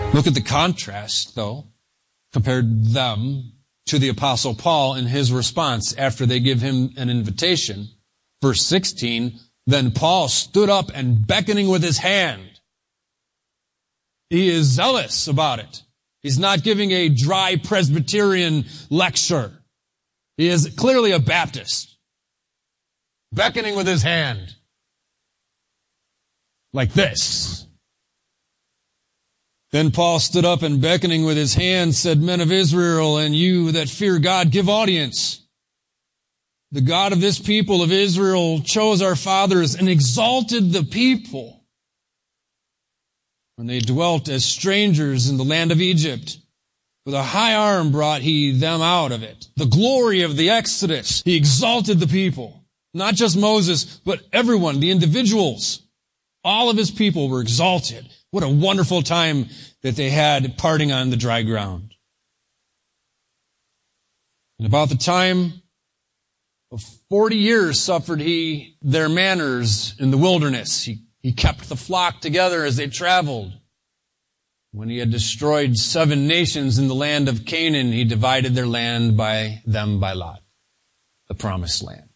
Look at the contrast, though. Compared them to the Apostle Paul in his response after they give him an invitation. Verse 16, then Paul stood up and beckoning with his hand. He is zealous about it. He's not giving a dry Presbyterian lecture. He is clearly a Baptist. Beckoning with his hand. Like this. Then Paul stood up and beckoning with his hand said, men of Israel, and you that fear God, give audience. The God of this people of Israel chose our fathers and exalted the people when they dwelt as strangers in the land of Egypt. With a high arm brought he them out of it. The glory of the Exodus. He exalted the people. Not just Moses, but everyone, the individuals. All of his people were exalted. What a wonderful time that they had parting on the dry ground. And about the time of 40 years suffered he their manners in the wilderness. He kept the flock together as they traveled. When he had destroyed 7 nations in the land of Canaan, he divided their land by lot, the promised land.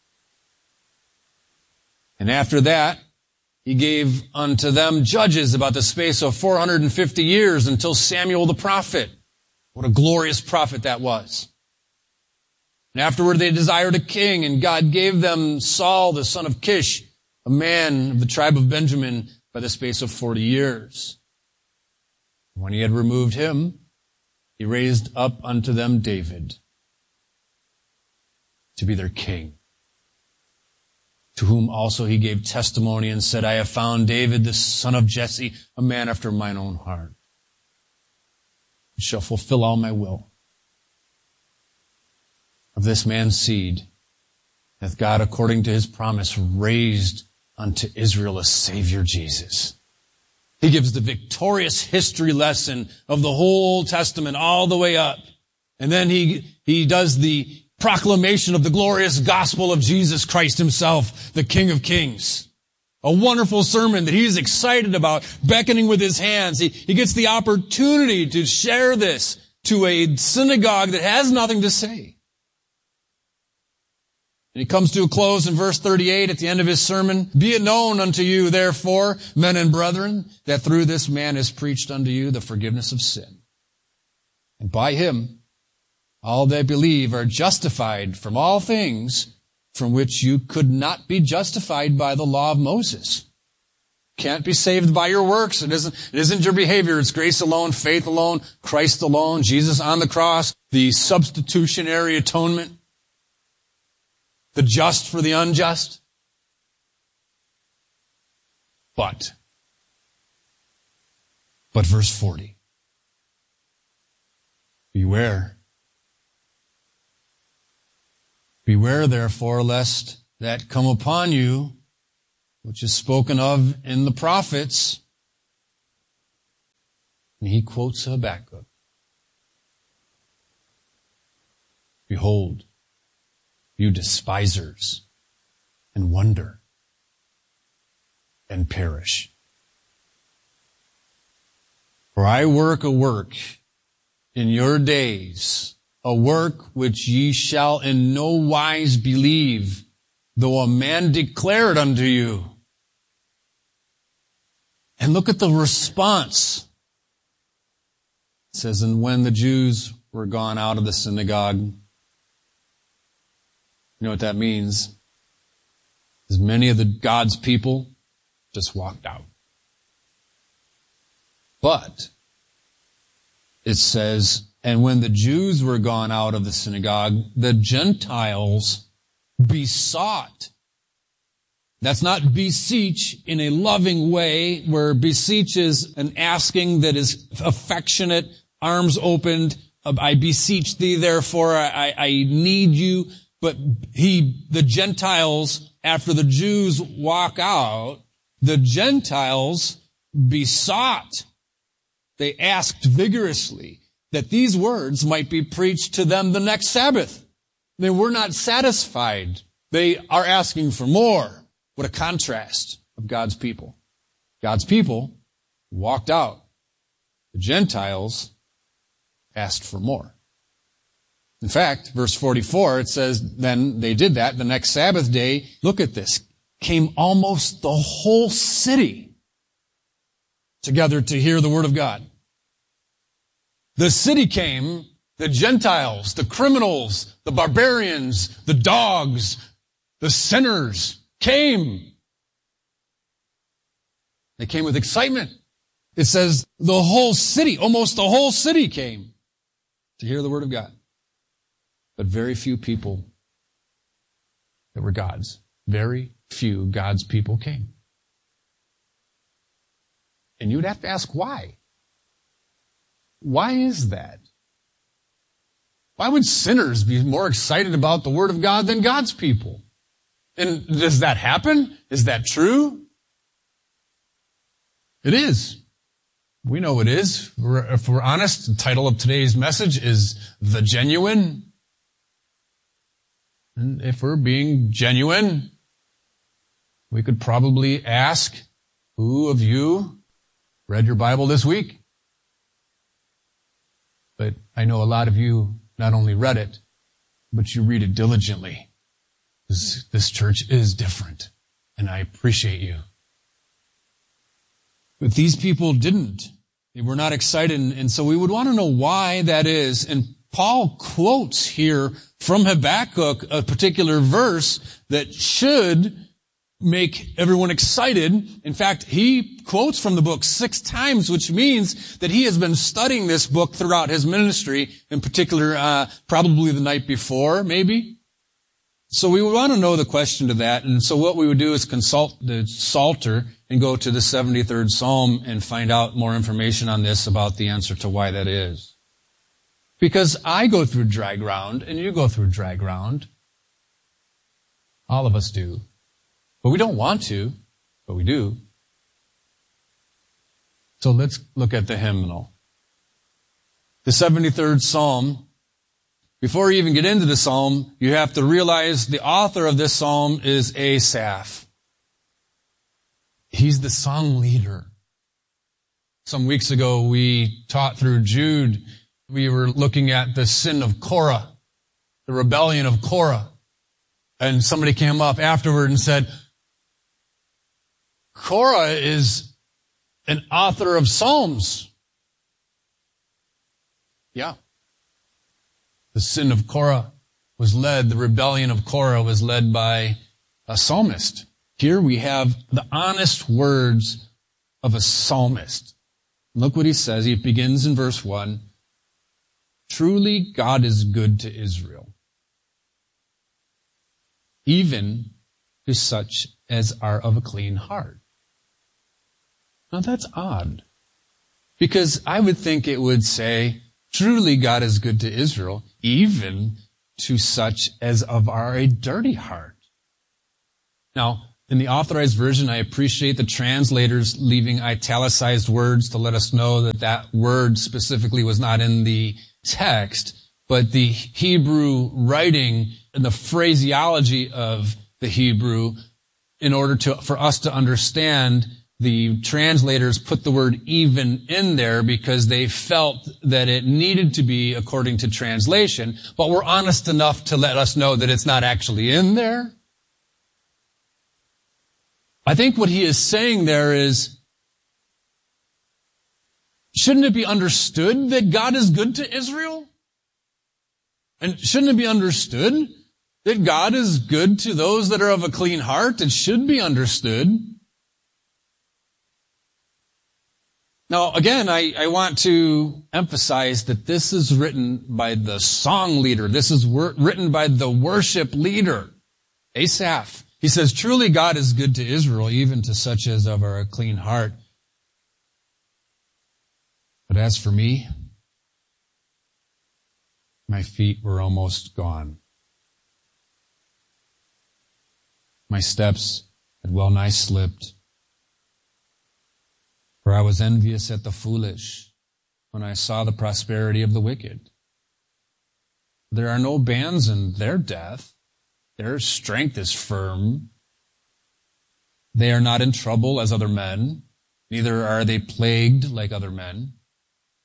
And after that, he gave unto them judges about the space of 450 years until Samuel the prophet. What a glorious prophet that was. And afterward they desired a king, and God gave them Saul the son of Kish, a man of the tribe of Benjamin, by the space of 40 years. When he had removed him, he raised up unto them David to be their king, to whom also he gave testimony and said, I have found David, the son of Jesse, a man after mine own heart. He shall fulfill all my will. Of this man's seed hath God, according to his promise, raised unto Israel a Savior, Jesus. He gives the victorious history lesson of the whole Testament all the way up. And then he does the proclamation of the glorious gospel of Jesus Christ himself, the King of Kings. A wonderful sermon that he's excited about, beckoning with his hands. He gets the opportunity to share this to a synagogue that has nothing to say. And he comes to a close in verse 38 at the end of his sermon. Be it known unto you, therefore, men and brethren, that through this man is preached unto you the forgiveness of sin. And by him, all that believe are justified from all things from which you could not be justified by the law of Moses. Can't be saved by your works. It isn't your behavior. It's grace alone, faith alone, Christ alone, Jesus on the cross, the substitutionary atonement, the just for the unjust. But verse 40. Beware. Beware, therefore, lest that come upon you, which is spoken of in the prophets. And he quotes Habakkuk. Behold, you despisers, and wonder, and perish. For I work a work in your days, a work which ye shall in no wise believe, though a man declare it unto you. And look at the response. It says, and when the Jews were gone out of the synagogue, you know what that means? As many of the God's people just walked out. But it says, and when the Jews were gone out of the synagogue, the Gentiles besought. That's not beseech in a loving way, where beseech is an asking that is affectionate, arms opened. I beseech thee, therefore I need you. But the Gentiles, after the Jews walk out, the Gentiles besought. They asked vigorously that these words might be preached to them the next Sabbath. They were not satisfied. They are asking for more. What a contrast of God's people. God's people walked out. The The Gentiles asked for more. In fact, verse 44, it says, then they did that. The next Sabbath day, look at this, came almost the whole city together to hear the word of God. The city came, the Gentiles, the criminals, the barbarians, the dogs, the sinners came. They came with excitement. It says the whole city, almost the whole city came to hear the word of God. But very few people that were God's. Very few God's people came. And you'd have to ask why. Why is that? Why would sinners be more excited about the Word of God than God's people? And does that happen? Is that true? It is. We know it is. If we're honest, the title of today's message is The Genuine. And if we're being genuine, we could probably ask, who of you read your Bible this week? But I know a lot of you not only read it, but you read it diligently. This church is different, and I appreciate you. But these people didn't. They were not excited, and so we would want to know why that is. And Paul quotes here from Habakkuk a particular verse that should make everyone excited. In fact, he quotes from the book 6 times, which means that he has been studying this book throughout his ministry, in particular, probably the night before, maybe. So we would want to know the question to that. And so what we would do is consult the Psalter and go to the 73rd Psalm and find out more information on this about the answer to why that is. Because I go through dry ground and you go through dry ground. All of us do. But we don't want to, but we do. So let's look at the hymnal. The 73rd Psalm. Before you even get into the psalm, you have to realize the author of this psalm is Asaph. He's the song leader. Some weeks ago, we taught through Jude. We were looking at the sin of Korah, the rebellion of Korah. And somebody came up afterward and said, Korah is an author of psalms. Yeah. The sin of Korah the rebellion of Korah was led by a psalmist. Here we have the honest words of a psalmist. Look what he says. He begins in verse 1. Truly God is good to Israel, even to such as are of a clean heart. Now that's odd, because I would think it would say, truly God is good to Israel, even to such as are a dirty heart. Now, in the Authorized Version, I appreciate the translators leaving italicized words to let us know that that word specifically was not in the text, but the Hebrew writing and the phraseology of the Hebrew, in order for us to understand, the translators put the word even in there because they felt that it needed to be according to translation, but were honest enough to let us know that it's not actually in there. I think what he is saying there is, shouldn't it be understood that God is good to Israel? And shouldn't it be understood that God is good to those that are of a clean heart? It should be understood. Now, again, I want to emphasize that this is written by the song leader. This is written by the worship leader, Asaph. He says, truly God is good to Israel, even to such as are a clean heart. But as for me, my feet were almost gone. My steps had well nigh slipped. For I was envious at the foolish when I saw the prosperity of the wicked. There are no bands in their death. Their strength is firm. They are not in trouble as other men, neither are they plagued like other men.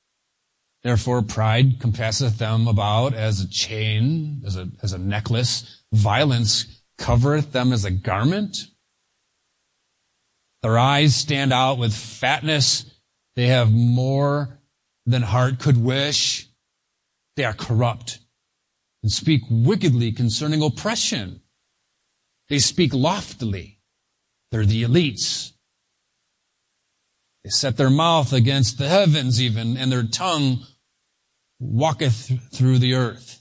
Therefore pride compasseth them about as a chain, as a necklace. Violence covereth them as a garment. Their eyes stand out with fatness. They have more than heart could wish. They are corrupt and speak wickedly concerning oppression. They speak loftily. They're the elites. They set their mouth against the heavens even, and their tongue walketh through the earth.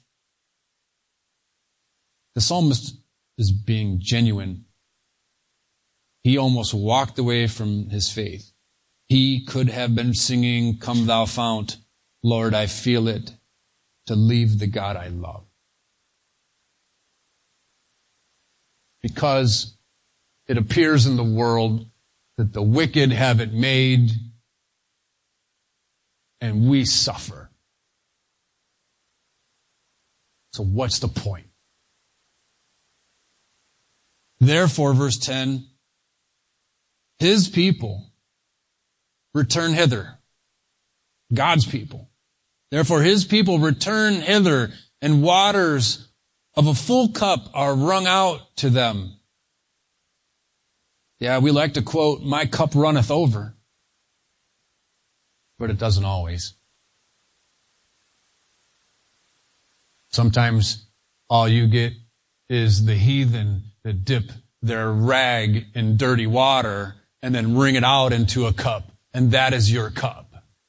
The psalmist is being genuine. He almost walked away from his faith. He could have been singing, "Come thou fount, Lord, I feel it, to leave the God I love." Because it appears in the world that the wicked have it made and we suffer. So what's the point? Therefore, verse 10, his people return hither. God's people. Therefore, his people return hither, and waters of a full cup are wrung out to them. Yeah, we like to quote, "My cup runneth over." But it doesn't always. Sometimes all you get is the heathen that dip their rag in dirty water and then wring it out into a cup, and that is your cup.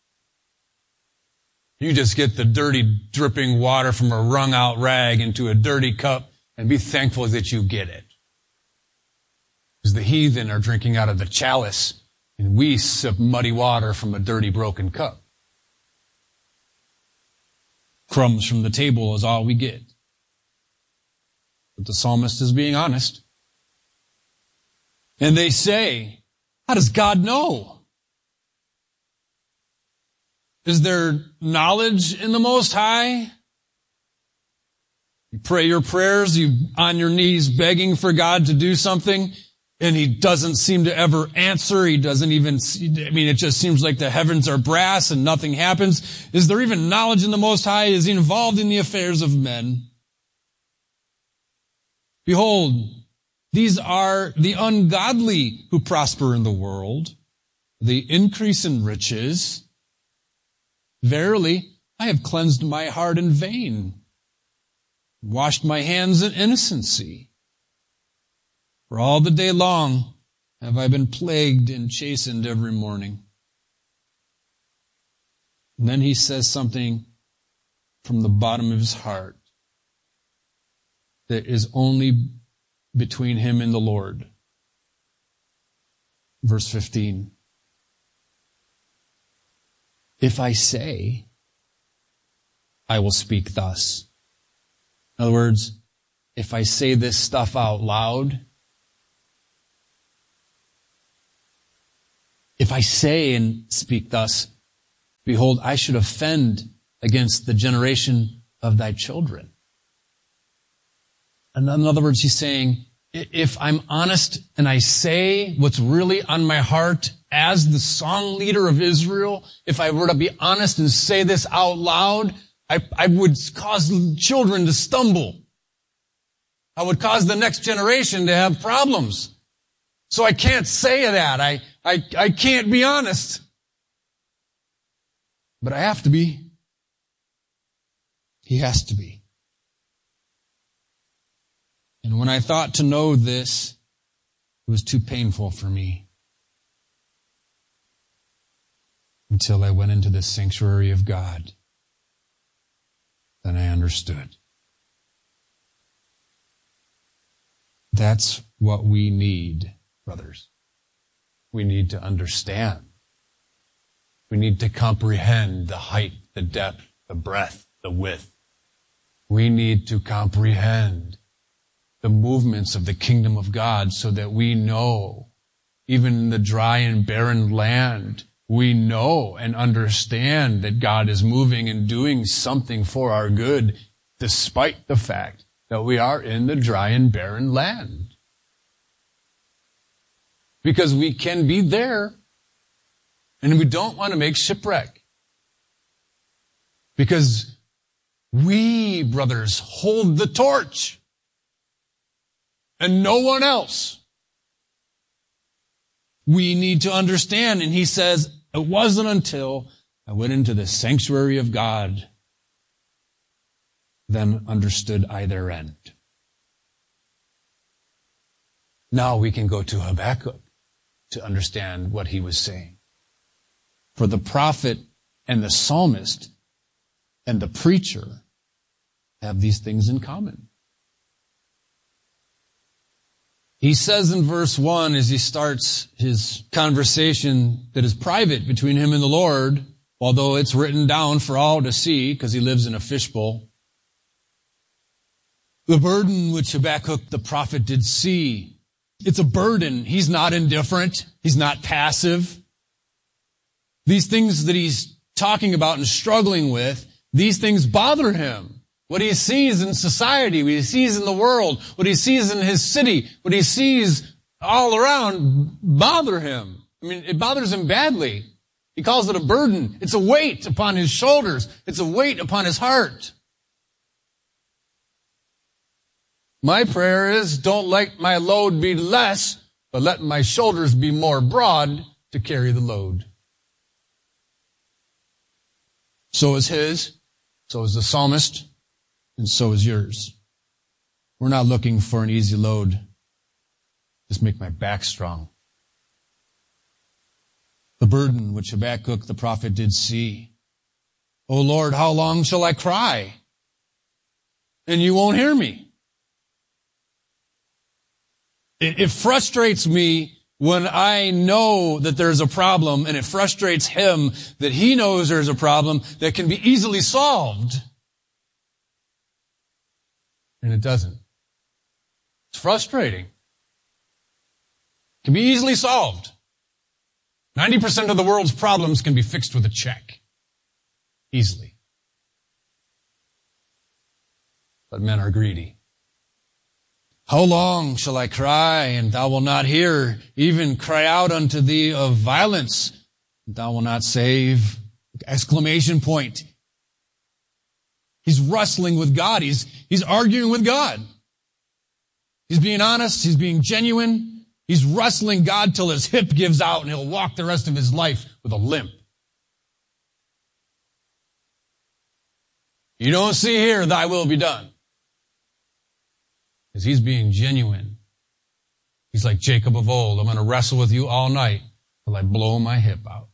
You just get the dirty, dripping water from a wrung out rag into a dirty cup and be thankful that you get it. Because the heathen are drinking out of the chalice, and we sip muddy water from a dirty, broken cup. Crumbs from the table is all we get. But the psalmist is being honest. And they say, how does God know? Is there knowledge in the Most High? You pray your prayers, you on your knees begging for God to do something, and He doesn't seem to ever answer. He doesn't even, it just seems like the heavens are brass and nothing happens. Is there even knowledge in the Most High? Is He involved in the affairs of men? Behold, these are the ungodly who prosper in the world. They increase in riches. Verily, I have cleansed my heart in vain, washed my hands in innocency. For all the day long have I been plagued and chastened every morning. And then he says something from the bottom of his heart that is only between him and the Lord. Verse 15. If I say, I will speak thus. In other words, if I say this stuff out loud, if I say and speak thus, behold, I should offend against the generation of thy children. In other words, he's saying, if I'm honest and I say what's really on my heart as the song leader of Israel, if I were to be honest and say this out loud, I would cause children to stumble. I would cause the next generation to have problems. So I can't say that. I can't be honest. But I have to be. He has to be. And when I thought to know this, it was too painful for me. Until I went into the sanctuary of God. Then I understood. That's what we need, brothers. We need to understand. We need to comprehend the height, the depth, the breadth, the width. We need to comprehend the movements of the kingdom of God so that we know, even in the dry and barren land, we know and understand that God is moving and doing something for our good, despite the fact that we are in the dry and barren land. Because we can be there, and we don't want to make shipwreck. Because we, brothers, hold the torch. And no one else. We need to understand. And he says, it wasn't until I went into the sanctuary of God, then understood either end. Now we can go to Habakkuk to understand what he was saying. For the prophet and the psalmist and the preacher have these things in common. He says in verse 1, as he starts his conversation that is private between him and the Lord, although it's written down for all to see because he lives in a fishbowl, the burden which Habakkuk the prophet did see. It's a burden. He's not indifferent. He's not passive. These things that he's talking about and struggling with, these things bother him. What he sees in society, what he sees in the world, what he sees in his city, what he sees all around bother him. I mean, it bothers him badly. He calls it a burden. It's a weight upon his shoulders. It's a weight upon his heart. My prayer is, don't let my load be less, but let my shoulders be more broad to carry the load. So is his, so is the psalmist, and so is yours. We're not looking for an easy load. Just make my back strong. The burden which Habakkuk the prophet did see. O Lord, how long shall I cry? And you won't hear me. It frustrates me when I know that there's a problem, and it frustrates him that he knows there's a problem that can be easily solved. And it doesn't. It's frustrating. It can be easily solved. 90% of the world's problems can be fixed with a check. Easily. But men are greedy. How long shall I cry, and thou wilt not hear? Even cry out unto thee of violence, and thou wilt not save. Exclamation point. He's wrestling with God. He's arguing with God. He's being honest. He's being genuine. He's wrestling God till his hip gives out and he'll walk the rest of his life with a limp. You don't see here, thy will be done. Because he's being genuine. He's like Jacob of old. I'm going to wrestle with you all night till I blow my hip out.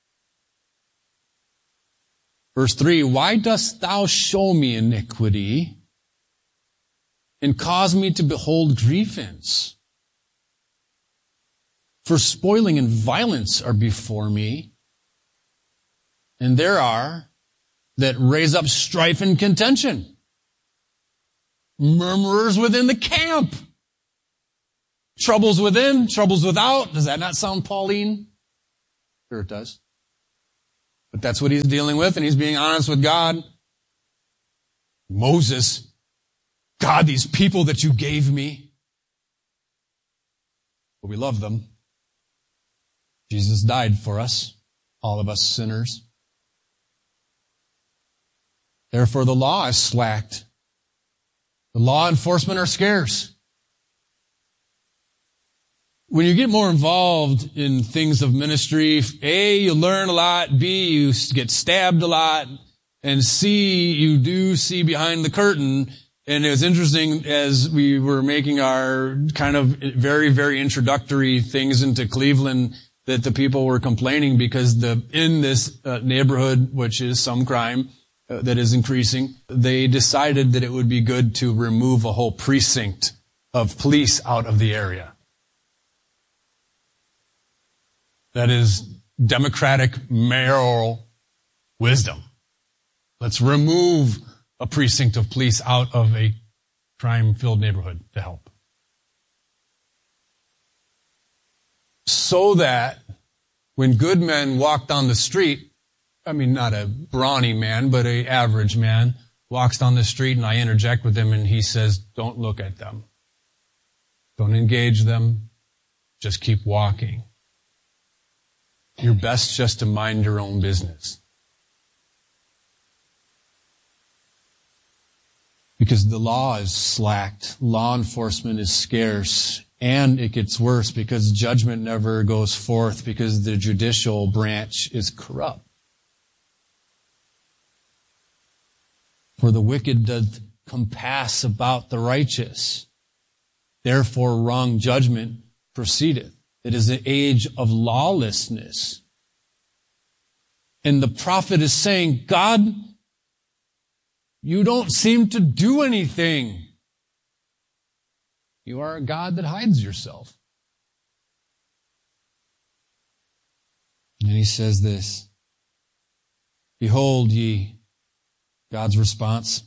Verse 3, why dost thou show me iniquity and cause me to behold grievance? For spoiling and violence are before me, and there are that raise up strife and contention. Murmurers within the camp. Troubles within, troubles without. Does that not sound Pauline? Sure it does. But that's what he's dealing with, and he's being honest with God. Moses, God, these people that you gave me, but we love them. Jesus died for us, all of us sinners. Therefore the law is slacked. The law enforcement are scarce. When you get more involved in things of ministry, A, you learn a lot, B, you get stabbed a lot, and C, you do see behind the curtain. And it was interesting as we were making our kind of very, very introductory things into Cleveland that the people were complaining because in this neighborhood, which is some crime that is increasing, they decided that it would be good to remove a whole precinct of police out of the area. That is democratic mayoral wisdom. Let's remove a precinct of police out of a crime-filled neighborhood to help. So that when good men walk down the street, I mean not a brawny man, but an average man, walks down the street and I interject with him and he says, don't look at them. Don't engage them. Just keep walking. You're best just to mind your own business. Because the law is slacked, law enforcement is scarce, and it gets worse because judgment never goes forth because the judicial branch is corrupt. For the wicked doth compass about the righteous. Therefore wrong judgment proceedeth. It is an age of lawlessness. And the prophet is saying, God, you don't seem to do anything. You are a God that hides yourself. And he says this, behold ye, God's response,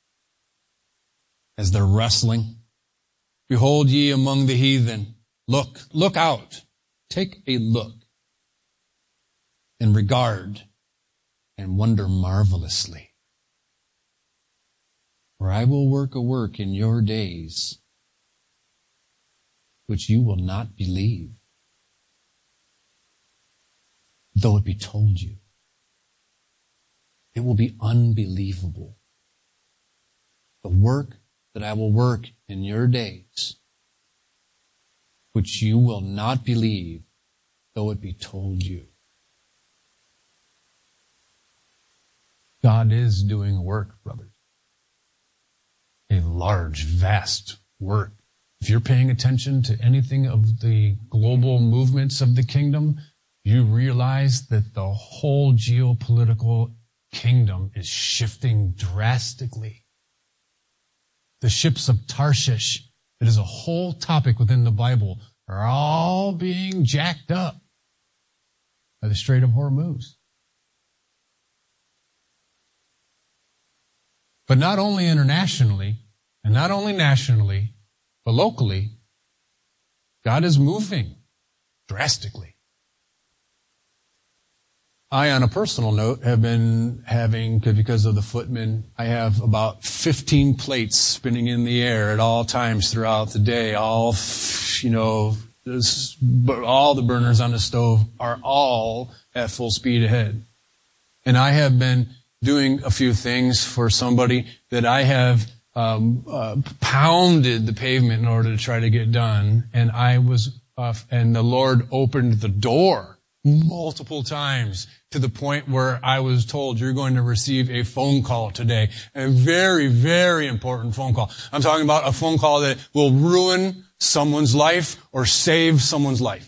as they're wrestling, behold ye among the heathen, look out, take a look, and regard, and wonder marvelously. For I will work a work in your days, which you will not believe, though it be told you. It will be unbelievable. The work that I will work in your days, which you will not believe, though it be told you. God is doing a work, brothers. A large, vast work. If you're paying attention to anything of the global movements of the kingdom, you realize that the whole geopolitical kingdom is shifting drastically. The ships of Tarshish, that is a whole topic within the Bible, are all being jacked up by the Strait of Hormuz. But not only internationally, and not only nationally, but locally, God is moving drastically. I, on a personal note, have been having, because of the footmen, I have about 15 plates spinning in the air at all times throughout the day. All the burners on the stove are all at full speed ahead. And I have been doing a few things for somebody that I have pounded the pavement in order to try to get done. And and the Lord opened the door multiple times to the point where I was told, you're going to receive a phone call today. A very, very important phone call. I'm talking about a phone call that will ruin someone's life or save someone's life.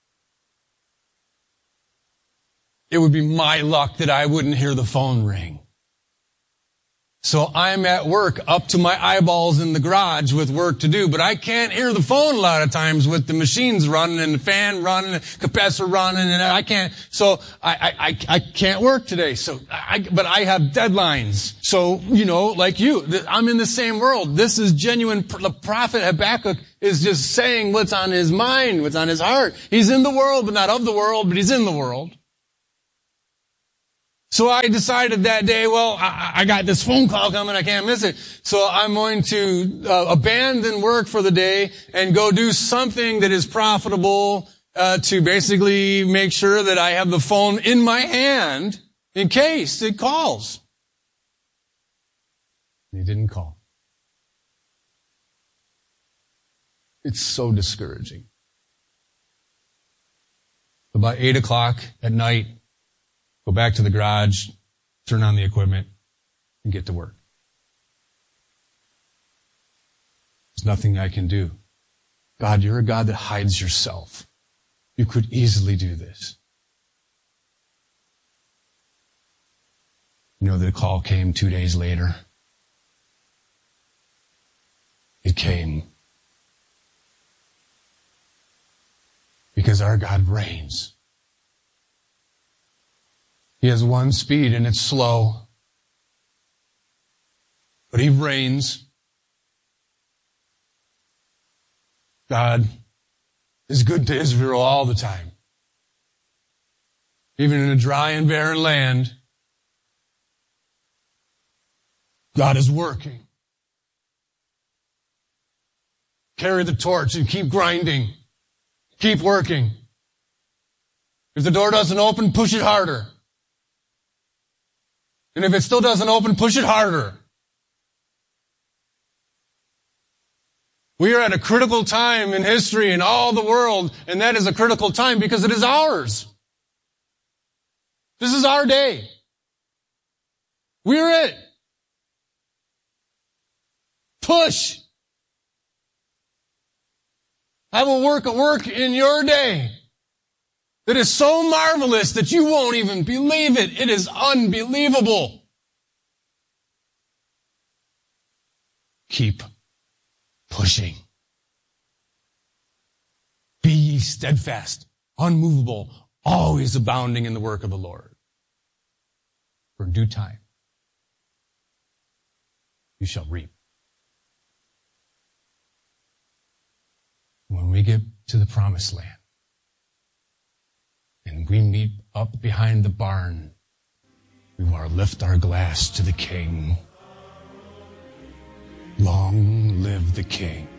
It would be my luck that I wouldn't hear the phone ring. So I'm at work up to my eyeballs in the garage with work to do, but I can't hear the phone a lot of times with the machines running and the fan running, the compressor running, and I can't. So I can't work today. But I have deadlines. So, like you, I'm in the same world. This is genuine. The prophet Habakkuk is just saying what's on his mind, what's on his heart. He's in the world, but not of the world, but he's in the world. So I decided that day, I got this phone call coming, I can't miss it. So I'm going to abandon work for the day and go do something that is profitable to basically make sure that I have the phone in my hand in case it calls. And he didn't call. It's so discouraging. About 8 o'clock at night, go back to the garage, turn on the equipment, and get to work. There's nothing I can do. God, you're a God that hides yourself. You could easily do this. The call came 2 days later. It came. Because our God reigns. He has one speed and it's slow. But he reigns. God is good to Israel all the time. Even in a dry and barren land, God is working. Carry the torch and keep grinding. Keep working. If the door doesn't open, push it harder. And if it still doesn't open, push it harder. We are at a critical time in history in all the world, and that is a critical time because it is ours. This is our day. We're it. Push. I will work a work in your day that is so marvelous that you won't even believe it. It is unbelievable. Keep pushing. Be ye steadfast, unmovable, always abounding in the work of the Lord. For in due time, you shall reap. When we get to the promised land and we meet up behind the barn, we want to lift our glass to the King. Long live the King.